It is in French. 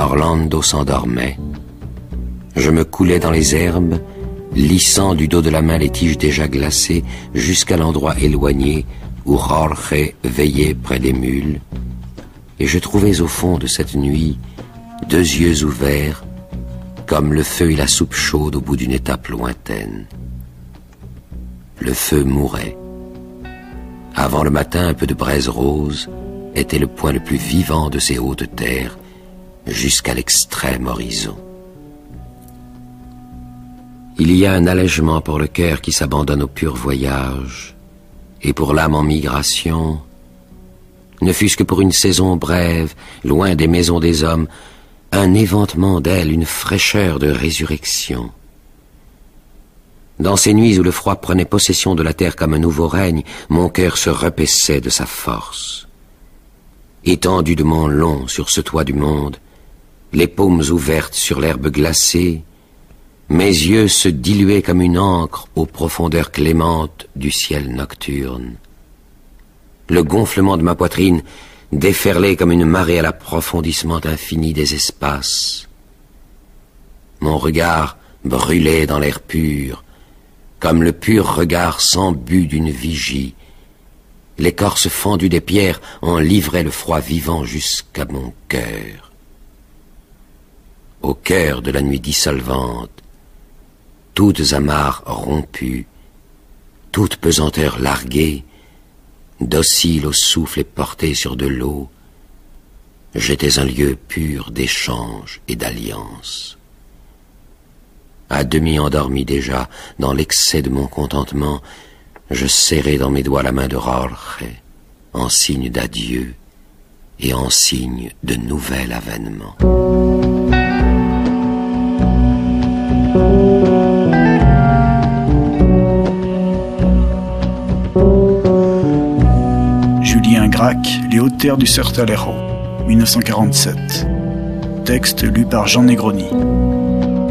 Orlando s'endormait. Je me coulais dans les herbes, lissant du dos de la main les tiges déjà glacées jusqu'à l'endroit éloigné où Jorge veillait près des mules, et je trouvais au fond de cette nuit 2 yeux ouverts, comme le feu et la soupe chaude au bout d'une étape lointaine. Le feu mourait. Avant le matin, un peu de braise rose était le point le plus vivant de ces hautes terres, jusqu'à l'extrême horizon. Il y a un allègement pour le cœur qui s'abandonne au pur voyage, et pour l'âme en migration, ne fût-ce que pour une saison brève, loin des maisons des hommes, un éventement d'ailes, une fraîcheur de résurrection. Dans ces nuits où le froid prenait possession de la terre comme un nouveau règne, mon cœur se repaissait de sa force. Étendu de mon long sur ce toit du monde, les paumes ouvertes sur l'herbe glacée, mes yeux se diluaient comme une encre aux profondeurs clémentes du ciel nocturne. Le gonflement de ma poitrine déferlait comme une marée à l'approfondissement infini des espaces. Mon regard brûlait dans l'air pur, comme le pur regard sans but d'une vigie. L'écorce fendue des pierres en livrait le froid vivant jusqu'à mon cœur. Au cœur de la nuit dissolvante, toutes amarres rompues, toute pesanteur larguée, docile au souffle et porté sur de l'eau, j'étais un lieu pur d'échange et d'alliance. À demi endormi déjà, dans l'excès de mon contentement, je serrai dans mes doigts la main de Jorge, en signe d'adieu et en signe de nouvel avènement. Julien Gracq, Les Hautes Terres du Sertalero, 1947. Texte lu par Jean Negroni.